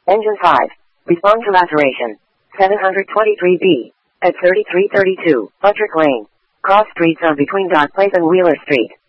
Engine 5. Respond to laceration. 723B. At 3332, Buttrick Lane. Cross streets are between Dock Place and Wheeler Street.